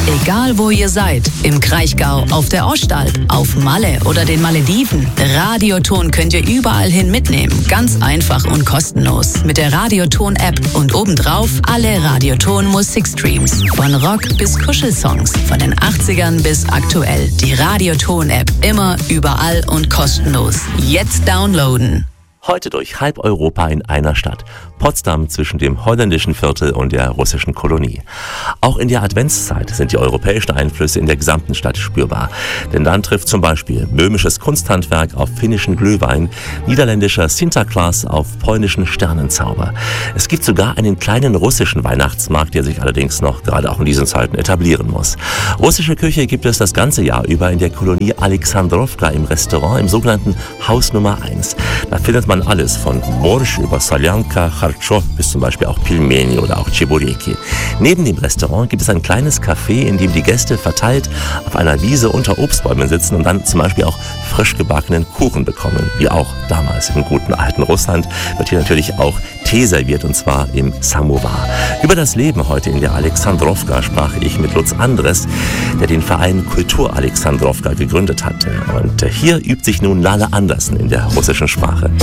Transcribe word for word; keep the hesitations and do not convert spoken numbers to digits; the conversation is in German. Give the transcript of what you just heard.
Egal wo ihr seid, im Kraichgau, auf der Ostalb, auf Malle oder den Malediven, Radioton könnt ihr überall hin mitnehmen. Ganz einfach und kostenlos. Mit der Radioton-App und obendrauf alle Radioton-Musikstreams. Von Rock bis Kuschelsongs, von den achtzigern bis aktuell. Die Radioton-App immer, überall und kostenlos. Jetzt downloaden. Heute durch halb Europa in einer Stadt. Potsdam zwischen dem holländischen Viertel und der russischen Kolonie. Auch in der Adventszeit sind die europäischen Einflüsse in der gesamten Stadt spürbar. Denn dann trifft zum Beispiel böhmisches Kunsthandwerk auf finnischen Glühwein, niederländischer Sinterklaas auf polnischen Sternenzauber. Es gibt sogar einen kleinen russischen Weihnachtsmarkt, der sich allerdings noch gerade auch in diesen Zeiten etablieren muss. Russische Küche gibt es das ganze Jahr über in der Kolonie Alexandrowka im Restaurant im sogenannten Haus Nummer eins. Da findet man alles von Borsch über Soljanka, Charchow bis zum Beispiel auch Pilmeni oder auch Chebureki. Neben dem Restaurant gibt es ein kleines Café, in dem die Gäste verteilt auf einer Wiese unter Obstbäumen sitzen und dann zum Beispiel auch frisch gebackenen Kuchen bekommen. Wie auch damals im guten alten Russland wird hier natürlich auch Tee serviert, und zwar im Samovar. Über das Leben heute in der Alexandrowka sprach ich mit Lutz Andres, der den Verein Kultur Alexandrowka gegründet hatte. Und hier übt sich nun Lale Andersen in der russischen Sprache.